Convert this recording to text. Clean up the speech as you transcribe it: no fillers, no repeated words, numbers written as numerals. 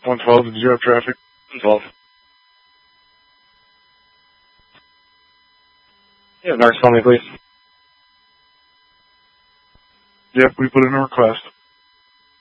112, did you have traffic? 12. Yeah, Narcs, call me, please. Yep, we put in a request.